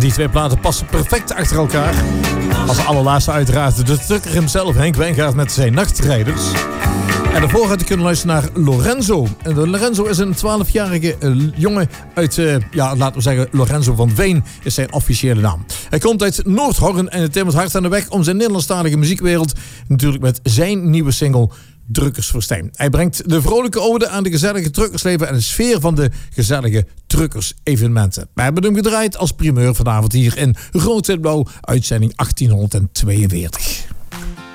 Die twee platen passen perfect achter elkaar. Als allerlaatste uiteraard de trucker hemzelf, Henk Wijngaard met zijn Nachtrijders. En daarvoor had je kunnen luisteren naar Lorenzo. En Lorenzo is een 12-jarige jongen uit, laten we zeggen, Lorenzo van Veen is zijn officiële naam. Hij komt uit Noordhorn en het timmert hard aan de weg om zijn Nederlandstalige muziekwereld. Natuurlijk met zijn nieuwe single Drukkersfestijn. Hij brengt de vrolijke ode aan de gezellige truckersleven en de sfeer van de gezellige truckers-evenementen. We hebben hem gedraaid als primeur vanavond hier in Rood-Wit-Blauw, uitzending 1842.